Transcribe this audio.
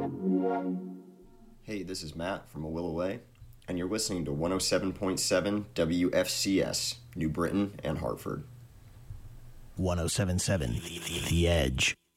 Hey, this is Matt from A Will Away, and you're listening to 107.7 WFCS, New Britain and Hartford. 107.7 The Edge.